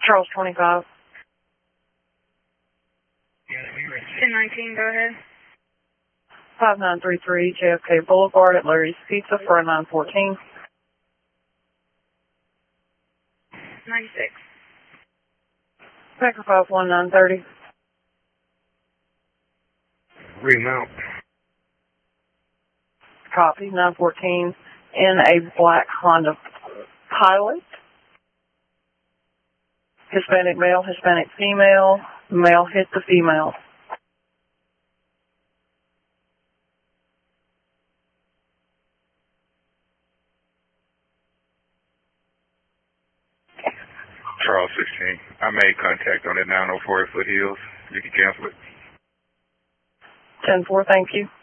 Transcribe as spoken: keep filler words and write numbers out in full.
Charles twenty-five. ten nineteen, go ahead. five nine three three J F K Boulevard at Larry's Pizza for a nine fourteen. ninety-six. Packer five one nine thirty. Remount. Copy, nine fourteen in a black Honda Pilot. Hispanic male, Hispanic female. Male hit the female. Charles sixteen. I made contact on that nine oh four at Foothills. You can cancel it. ten four, thank you.